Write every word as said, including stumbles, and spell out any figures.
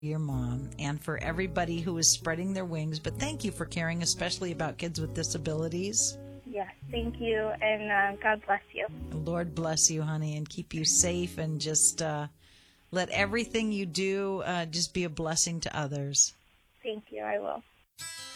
your mom and for everybody who is spreading their wings. But thank you for caring, especially about kids with disabilities. Yes, thank you, and uh, God bless you. Lord bless you, honey, and keep you safe, and just uh, let everything you do uh, just be a blessing to others. Thank you, I will.